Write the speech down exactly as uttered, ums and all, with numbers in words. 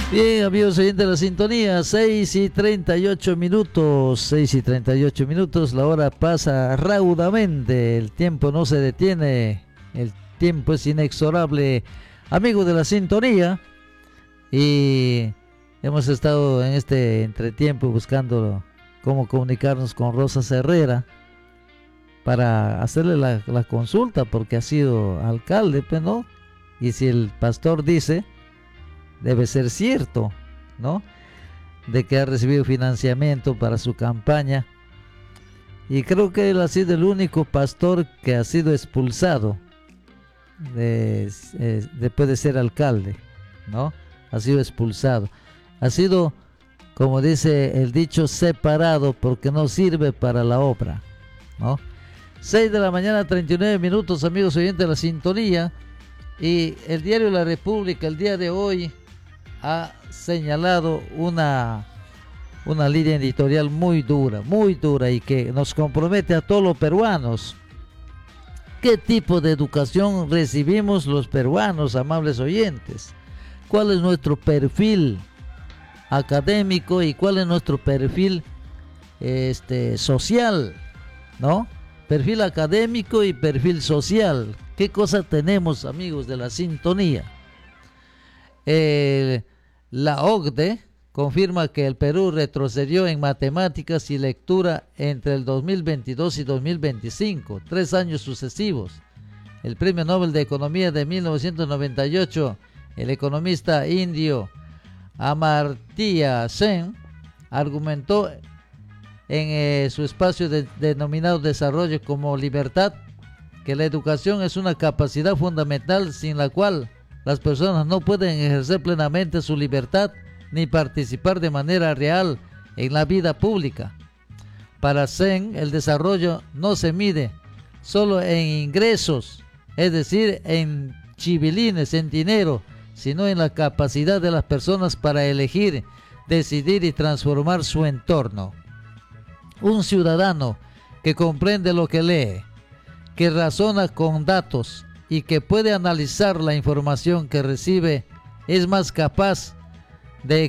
Bien, amigos oyentes de la sintonía, seis y treinta y ocho minutos, seis y treinta y ocho minutos, la hora pasa raudamente, el tiempo no se detiene, el tiempo es inexorable, amigos de la sintonía, y hemos estado en este entretiempo buscando cómo comunicarnos con Rosa Herrera para hacerle la, la consulta, porque ha sido alcalde, pues, ¿no? Y si el pastor dice, debe ser cierto, ¿no? De que ha recibido financiamiento para su campaña. Y creo que él ha sido el único pastor que ha sido expulsado de, eh, después de ser alcalde, ¿no? Ha sido expulsado. Ha sido, como dice el dicho, separado porque no sirve para la obra, ¿no? seis de la mañana, treinta y nueve minutos, amigos oyentes de la sintonía. Y el diario La República el día de hoy ha señalado una, una línea editorial muy dura, muy dura y que nos compromete a todos los peruanos. ¿Qué tipo de educación recibimos los peruanos, amables oyentes? ¿Cuál es nuestro perfil académico y cuál es nuestro perfil este, social, ¿no? Perfil académico y perfil social. ¿Qué cosa tenemos, amigos de la sintonía? Eh, la O C D E confirma que el Perú retrocedió en matemáticas y lectura entre el dos mil veintidós y dos mil veinticinco, tres años sucesivos. El Premio Nobel de Economía de mil novecientos noventa y ocho, el economista indio Amartya Sen, argumentó en eh, su espacio de, denominado Desarrollo como Libertad, que la educación es una capacidad fundamental sin la cual las personas no pueden ejercer plenamente su libertad ni participar de manera real en la vida pública. Para Sen, el desarrollo no se mide solo en ingresos, es decir, en chivilines, en dinero, sino en la capacidad de las personas para elegir, decidir y transformar su entorno. Un ciudadano que comprende lo que lee, que razona con datos y que puede analizar la información que recibe, es más capaz de